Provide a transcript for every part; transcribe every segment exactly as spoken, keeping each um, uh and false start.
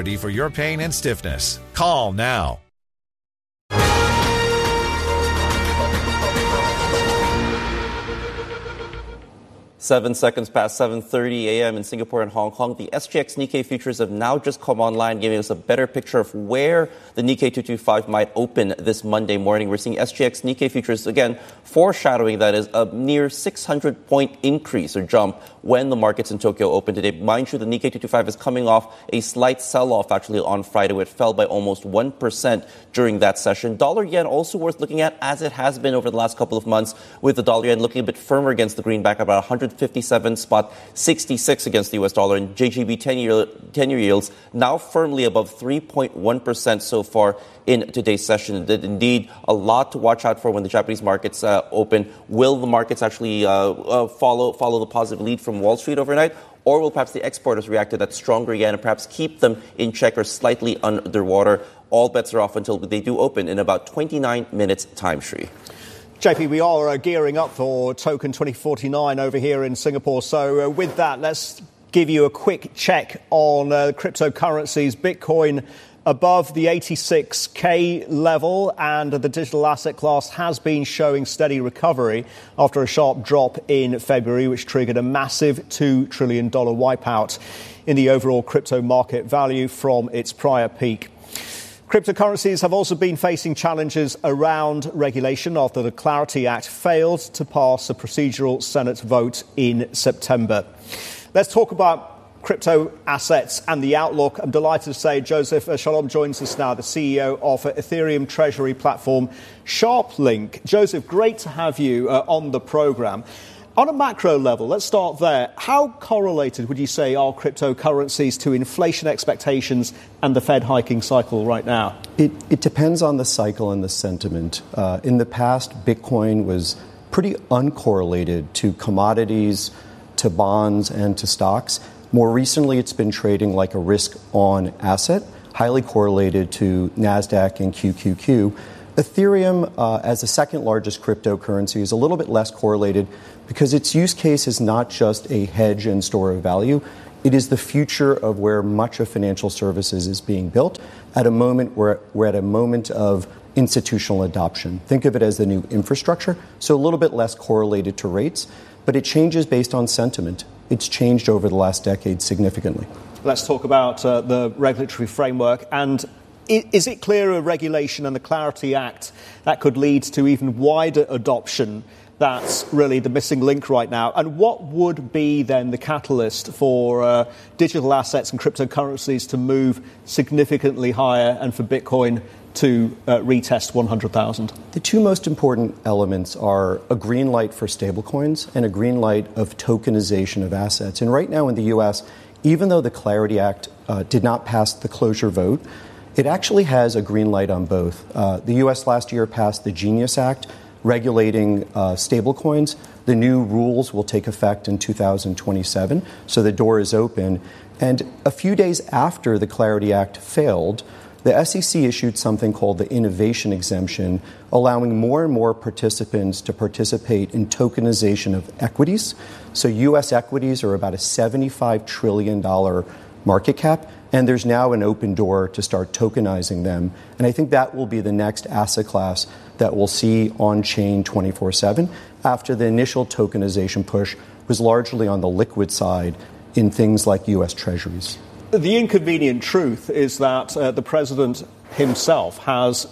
remedy for your pain and stiffness. Call now. Seven seconds past seven thirty a.m. in Singapore and Hong Kong. The S G X Nikkei futures have now just come online, giving us a better picture of where the Nikkei two twenty-five might open this Monday morning. We're seeing S G X Nikkei futures, again, foreshadowing that is a near six hundred point increase or jump when the markets in Tokyo open today. Mind you, the Nikkei two twenty-five is coming off a slight sell-off actually on Friday, where it fell by almost one percent during that session. Dollar yen also worth looking at, as it has been over the last couple of months, with the dollar yen looking a bit firmer against the greenback, about one hundred fifty-seven spot sixty-six against the U S dollar, and J G B ten-year ten-year yields now firmly above three point one percent so far in today's session. Indeed, a lot to watch out for when the Japanese markets uh, open. Will the markets actually uh, uh, follow follow the positive lead from Wall Street overnight? Or will perhaps the exporters react to that stronger yen and perhaps keep them in check or slightly underwater? All bets are off until they do open in about twenty-nine minutes time, Sri. J P, we are uh, gearing up for Token twenty forty-nine over here in Singapore. So uh, with that, let's give you a quick check on uh, cryptocurrencies. Bitcoin above the eighty-six K level, and the digital asset class has been showing steady recovery after a sharp drop in February, which triggered a massive two trillion dollars wipeout in the overall crypto market value from its prior peak. Cryptocurrencies have also been facing challenges around regulation after the Clarity Act failed to pass a procedural Senate vote in September. Let's talk about crypto assets and the outlook. I'm delighted to say Joseph Shalom joins us now, the C E O of Ethereum treasury platform SharpLink. Joseph, great to have you uh, on the program. On a macro level, let's start there. How correlated would you say are cryptocurrencies to inflation expectations and the Fed hiking cycle right now? It, it depends on the cycle and the sentiment. Uh, in the past, Bitcoin was pretty uncorrelated to commodities, to bonds, and to stocks. More recently, it's been trading like a risk-on asset, highly correlated to NASDAQ and Q Q Q. Ethereum, uh, as the second largest cryptocurrency, is a little bit less correlated because its use case is not just a hedge and store of value. It is the future of where much of financial services is being built at a moment where we're at a moment of institutional adoption. Think of it as the new infrastructure, so a little bit less correlated to rates, but it changes based on sentiment. It's changed over the last decade significantly. Let's talk about uh, the regulatory framework. And is it clear a regulation and the Clarity Act that could lead to even wider adoption? That's really the missing link right now. And what would be then the catalyst for uh, digital assets and cryptocurrencies to move significantly higher and for Bitcoin to uh, retest one hundred thousand? The two most important elements are a green light for stablecoins and a green light of tokenization of assets. And right now in the U S, even though the Clarity Act uh, did not pass the closure vote, it actually has a green light on both. Uh, the U S last year passed the Genius Act, regulating uh, stablecoins. The new rules will take effect in two thousand twenty-seven, so the door is open. And a few days after the Clarity Act failed, the S E C issued something called the Innovation Exemption, allowing more and more participants to participate in tokenization of equities. So U S equities are about a seventy-five trillion dollars market cap, and there's now an open door to start tokenizing them. And I think that will be the next asset class that we'll see on-chain twenty-four seven after the initial tokenization push was largely on the liquid side in things like U S Treasuries. The inconvenient truth is that uh, the president himself has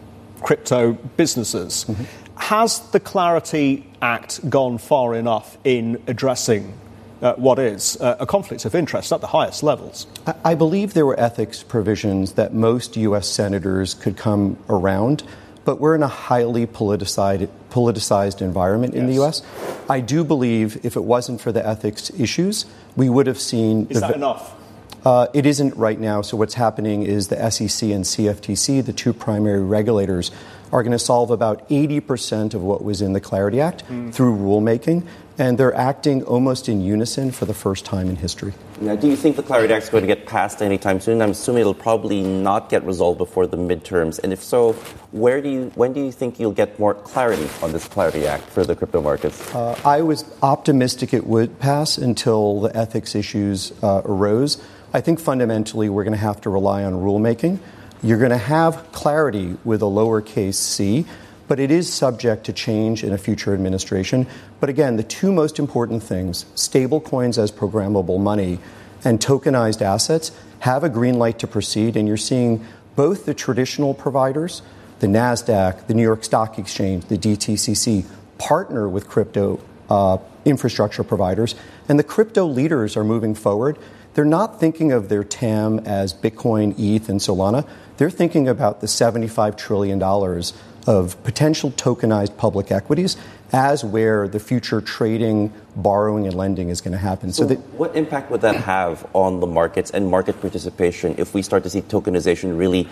crypto businesses. Mm-hmm. Has the Clarity Act gone far enough in addressing Uh, what is uh, a conflict of interest at the highest levels? I, I believe there were ethics provisions that most U S senators could come around, but we're in a highly politicized, politicized environment in yes. the U S. I do believe if it wasn't for the ethics issues, we would have seen... Is the, that enough? Uh, it isn't right now. So what's happening is the S E C and C F T C, the two primary regulators, are going to solve about eighty percent of what was in the Clarity Act mm. through rulemaking, and they're acting almost in unison for the first time in history. Now, do you think the Clarity Act is going to get passed anytime soon? I'm assuming it'll probably not get resolved before the midterms. And if so, where do you, when do you think you'll get more clarity on this Clarity Act for the crypto markets? Uh, I was optimistic it would pass until the ethics issues uh, arose. I think fundamentally we're going to have to rely on rulemaking. You're going to have clarity with a lowercase c, but it is subject to change in a future administration. But again, the two most important things, stable coins as programmable money and tokenized assets, have a green light to proceed. And you're seeing both the traditional providers, the NASDAQ, the New York Stock Exchange, the D T C C, partner with crypto uh, infrastructure providers. And the crypto leaders are moving forward. They're not thinking of their T A M as Bitcoin, E T H, and Solana. They're thinking about the seventy-five trillion dollars of potential tokenized public equities as where the future trading, borrowing, and lending is going to happen. So, so that, what impact would that have on the markets and market participation if we start to see tokenization really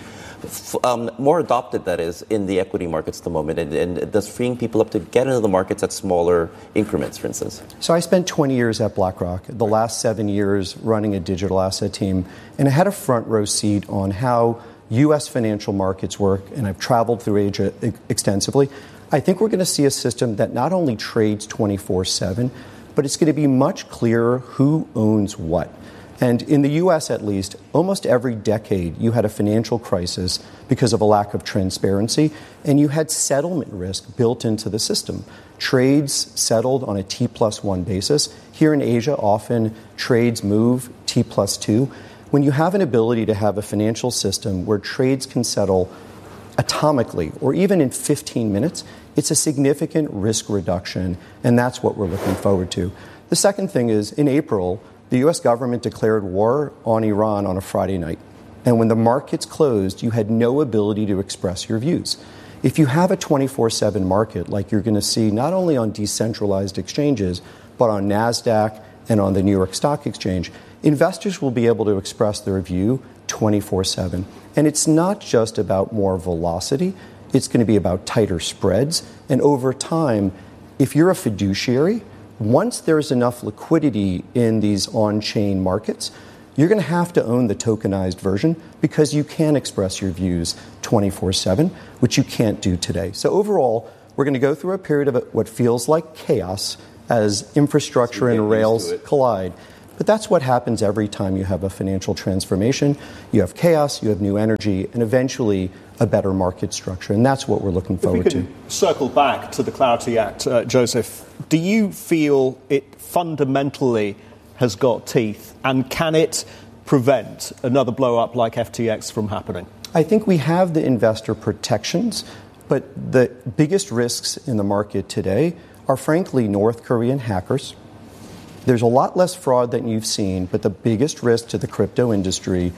um, more adopted, that is, in the equity markets at the moment, and, and thus freeing people up to get into the markets at smaller increments, for instance? So I spent twenty years at BlackRock, the last seven years running a digital asset team, and I had a front row seat on how U S financial markets work, and I've traveled through Asia extensively. I think we're going to see a system that not only trades twenty-four seven, but it's going to be much clearer who owns what. And in the U S, at least, almost every decade you had a financial crisis because of a lack of transparency, and you had settlement risk built into the system. Trades settled on a T plus one basis. Here in Asia, often trades move T plus two. When you have an ability to have a financial system where trades can settle atomically or even in fifteen minutes, it's a significant risk reduction, and that's what we're looking forward to. The second thing is, in April, the U S government declared war on Iran on a Friday night. And when the markets closed, you had no ability to express your views. If you have a twenty-four seven market, like you're going to see not only on decentralized exchanges, but on NASDAQ and on the New York Stock Exchange, investors will be able to express their view twenty-four seven. And it's not just about more velocity. It's going to be about tighter spreads. And over time, if you're a fiduciary, once there's enough liquidity in these on-chain markets, you're going to have to own the tokenized version because you can express your views twenty-four seven, which you can't do today. So overall, we're going to go through a period of what feels like chaos as infrastructure and rails collide. But that's what happens every time you have a financial transformation. You have chaos, you have new energy, and eventually a better market structure. And that's what we're looking forward if we to. Circle back to the Clarity Act, uh, Joseph. Do you feel it fundamentally has got teeth? And can it prevent another blow-up like F T X from happening? I think we have the investor protections, but the biggest risks in the market today are, frankly, North Korean hackers. There's a lot less fraud than you've seen, but the biggest risk to the crypto industry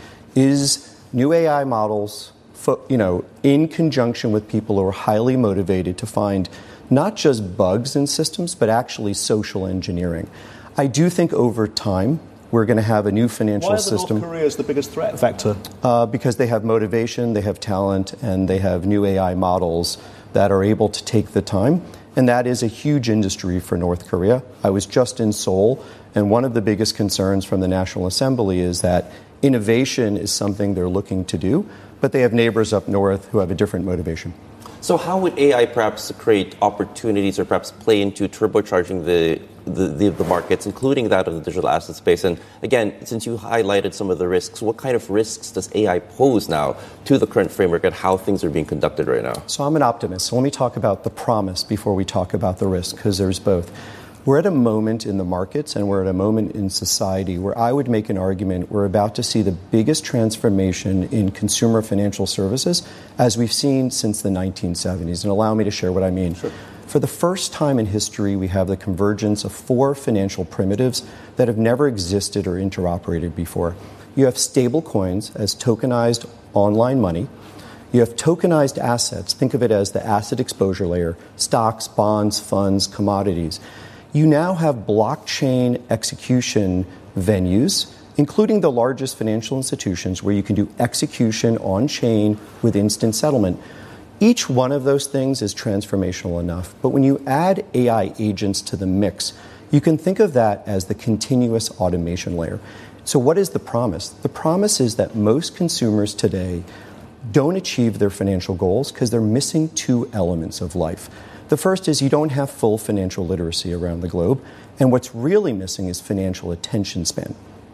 is new A I models, you know, in conjunction with people who are highly motivated to find not just bugs in systems, but actually social engineering. I do think over time we're going to have a new financial Why are the system. North Korea is the biggest threat vector? Uh, because they have motivation, they have talent, and they have new A I models that are able to take the time. And that is a huge industry for North Korea. I was just in Seoul, and one of the biggest concerns from the National Assembly is that innovation is something they're looking to do, but they have neighbors up north who have a different motivation. So how would A I perhaps create opportunities or perhaps play into turbocharging the, the, the, the markets, including that of the digital asset space? And again, since you highlighted some of the risks, what kind of risks does A I pose now to the current framework and how things are being conducted right now? So I'm an optimist. So let me talk about the promise before we talk about the risk, because there's both. We're at a moment in the markets and we're at a moment in society where I would make an argument we're about to see the biggest transformation in consumer financial services as we've seen since the nineteen seventies. And allow me to share what I mean. Sure. For the first time in history, we have the convergence of four financial primitives that have never existed or interoperated before. You have stable coins as tokenized online money. You have tokenized assets. Think of it as the asset exposure layer, stocks, bonds, funds, commodities. You now have blockchain execution venues, including the largest financial institutions, where you can do execution on-chain with instant settlement. Each one of those things is transformational enough. But when you add A I agents to the mix, you can think of that as the continuous automation layer. So what is the promise? The promise is that most consumers today don't achieve their financial goals because they're missing two elements of life. The first is you don't have full financial literacy around the globe, and what's really missing is financial attention span.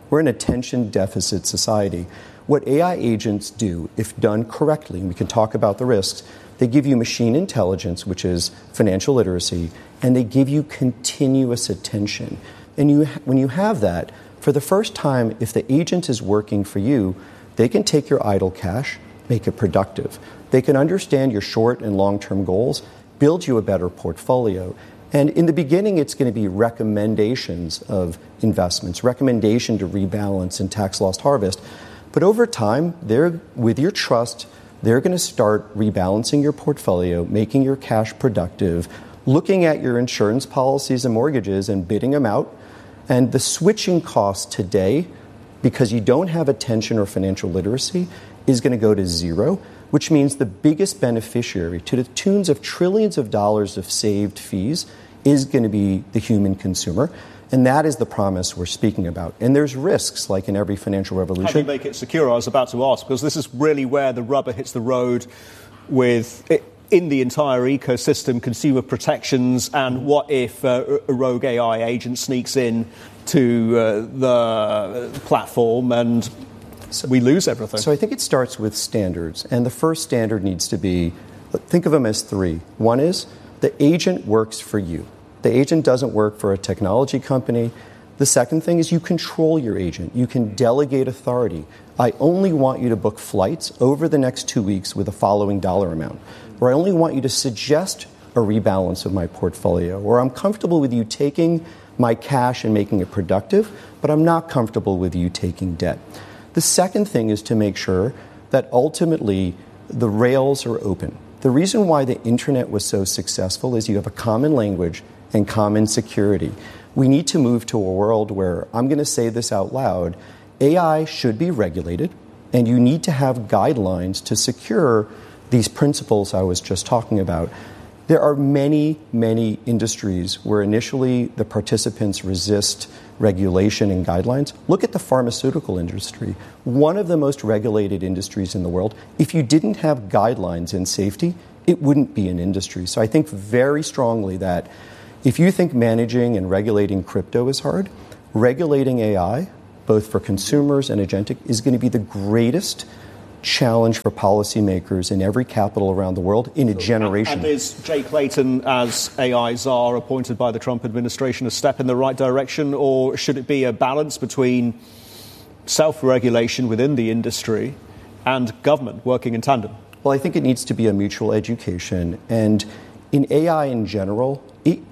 We're an attention deficit society. What A I agents do, if done correctly, and we can talk about the risks, they give you machine intelligence, which is financial literacy, and they give you continuous attention. And you, when you have that, for the first time, if the agent is working for you, they can take your idle cash, make it productive. They can understand your short and long-term goals, build you a better portfolio. And in the beginning, it's going to be recommendations of investments, recommendation to rebalance and tax loss harvest. But over time, they're, with your trust, they're going to start rebalancing your portfolio, making your cash productive, looking at your insurance policies and mortgages and bidding them out. And the switching cost today, because you don't have attention or financial literacy, is going to go to zero, which means the biggest beneficiary, to the tunes of trillions of dollars of saved fees, is going to be the human consumer. And that is the promise we're speaking about. And there's risks, like in every financial revolution. How do you make it secure? I was about to ask, because this is really where the rubber hits the road with, it, in the entire ecosystem, consumer protections, and what if uh, a rogue A I agent sneaks in to uh, the platform and so, we lose everything? So I think it starts with standards. And the first standard needs to be, think of them as three. One is the agent works for you. The agent doesn't work for a technology company. The second thing is you control your agent. You can delegate authority. I only want you to book flights over the next two weeks with the following dollar amount. Or I only want you to suggest a rebalance of my portfolio. Or I'm comfortable with you taking my cash and making it productive, but I'm not comfortable with you taking debt. The second thing is to make sure that ultimately the rails are open. The reason why the internet was so successful is you have a common language and common security. We need to move to a world where, I'm going to say this out loud, A I should be regulated, and you need to have guidelines to secure these principles I was just talking about. There are many, many industries where initially the participants resist regulation and guidelines. Look at the pharmaceutical industry, one of the most regulated industries in the world. If you didn't have guidelines and safety, it wouldn't be an industry. So I think very strongly that if you think managing and regulating crypto is hard, regulating A I, both for consumers and agentic, is going to be the greatest challenge for policymakers in every capital around the world in a generation. And is Jay Clayton, as A I czar appointed by the Trump administration, a step in the right direction, or should it be a balance between self-regulation within the industry and government working in tandem? Well, I think it needs to be a mutual education. And in A I in general, it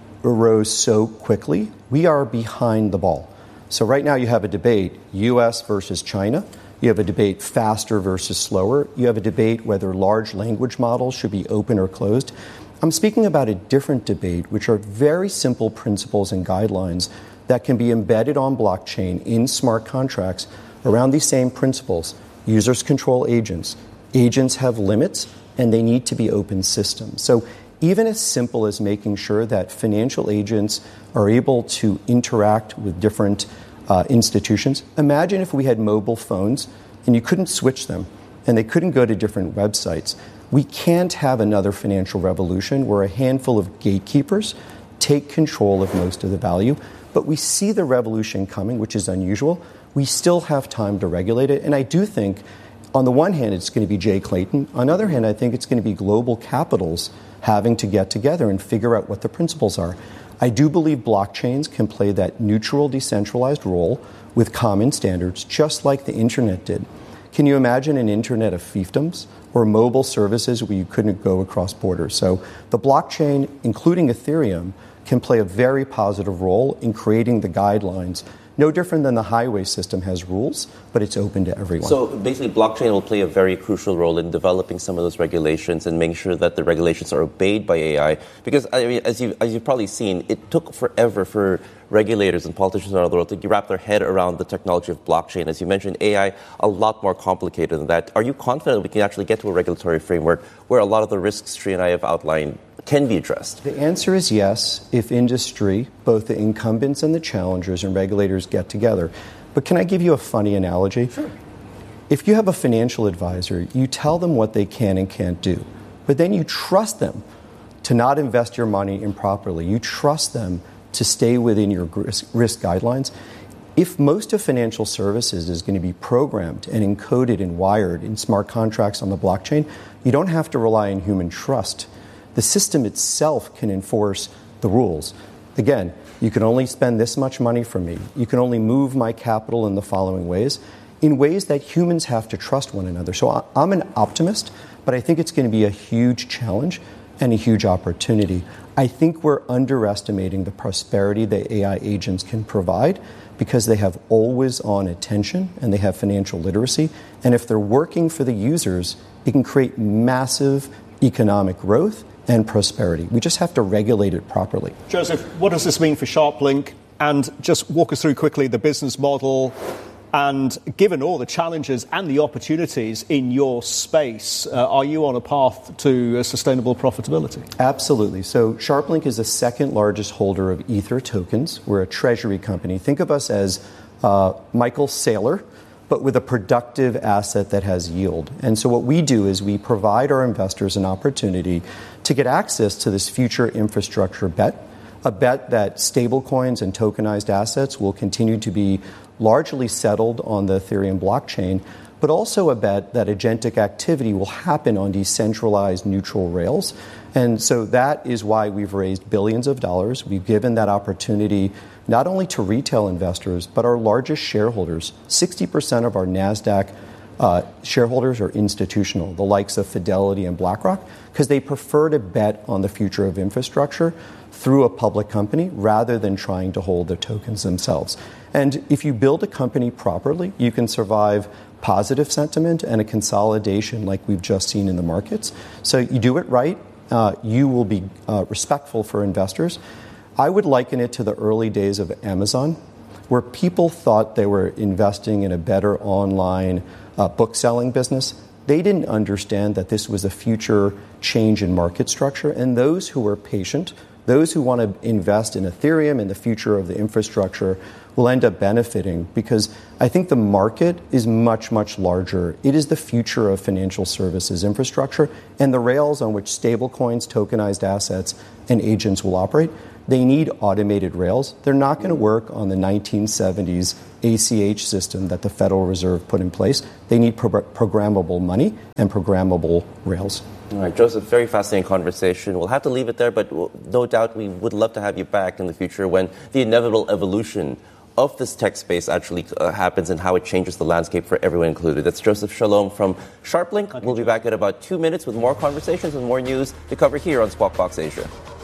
arose so quickly, we are behind the ball. So right now you have a debate, U S versus China. You have a debate faster versus slower. You have a debate whether large language models should be open or closed. I'm speaking about a different debate, which are very simple principles and guidelines that can be embedded on blockchain in smart contracts around these same principles. Users control agents. Agents have limits, and they need to be open systems. So even as simple as making sure that financial agents are able to interact with different uh, institutions. Imagine if we had mobile phones and you couldn't switch them and they couldn't go to different websites. We can't have another financial revolution where a handful of gatekeepers take control of most of the value. But we see the revolution coming, which is unusual. We still have time to regulate it. And I do think, on the one hand, it's going to be Jay Clayton. On the other hand, I think it's going to be global capitals having to get together and figure out what the principles are. I do believe blockchains can play that neutral, decentralized role with common standards, just like the internet did. Can you imagine an internet of fiefdoms or mobile services where you couldn't go across borders? So the blockchain, including Ethereum, can play a very positive role in creating the guidelines. No different than the highway system has rules, but it's open to everyone. So basically, blockchain will play a very crucial role in developing some of those regulations and making sure that the regulations are obeyed by A I. Because I mean, as you as you've probably seen, it took forever for regulators and politicians around the world to wrap their head around the technology of blockchain. As you mentioned, A I a lot more complicated than that. Are you confident we can actually get to a regulatory framework where a lot of the risks Sri and I have outlined can be addressed? The answer is yes, if industry, both the incumbents and the challengers and regulators get together. But can I give you a funny analogy? Sure. If you have a financial advisor, you tell them what they can and can't do, but then you trust them to not invest your money improperly. You trust them to stay within your risk, risk guidelines. If most of financial services is going to be programmed and encoded and wired in smart contracts on the blockchain, you don't have to rely on human trust. The system itself can enforce the rules. Again, you can only spend this much money from me. You can only move my capital in the following ways, in ways that humans have to trust one another. So I'm an optimist, but I think it's going to be a huge challenge and a huge opportunity. I think we're underestimating the prosperity that A I agents can provide because they have always-on attention and they have financial literacy. And if they're working for the users, it can create massive economic growth and prosperity. We just have to regulate it properly. Joseph, what does this mean for SharpLink? And just walk us through quickly the business model. And given all the challenges and the opportunities in your space, uh, are you on a path to uh, sustainable profitability? Absolutely. So SharpLink is the second largest holder of Ether tokens. We're a treasury company. Think of us as uh, Michael Saylor, but with a productive asset that has yield. And so what we do is we provide our investors an opportunity to get access to this future infrastructure bet, a bet that stablecoins and tokenized assets will continue to be largely settled on the Ethereum blockchain, but also a bet that agentic activity will happen on decentralized neutral rails. And so that is why we've raised billions of dollars. We've given that opportunity not only to retail investors, but our largest shareholders. sixty percent of our NASDAQ uh, shareholders are institutional, the likes of Fidelity and BlackRock, because they prefer to bet on the future of infrastructure through a public company rather than trying to hold the tokens themselves. And if you build a company properly, you can survive positive sentiment and a consolidation like we've just seen in the markets. So you do it right, uh, you will be uh, respectful for investors. I would liken it to the early days of Amazon, where people thought they were investing in a better online uh, book-selling business. They didn't understand that this was a future change in market structure, and those who were patient, those who want to invest in Ethereum and the future of the infrastructure will end up benefiting, because I think the market is much, much larger. It is the future of financial services infrastructure, and the rails on which stablecoins, tokenized assets, and agents will operate, they need automated rails. They're not going to work on the nineteen seventies A C H system that the Federal Reserve put in place. They need pro- programmable money and programmable rails. All right, Joseph, very fascinating conversation. We'll have to leave it there, but no doubt we would love to have you back in the future when the inevitable evolution of this tech space actually uh, happens and how it changes the landscape for everyone included. That's Joseph Shalom from SharpLink. We'll be back in about two minutes with more conversations and more news to cover here on Squawk Box Asia.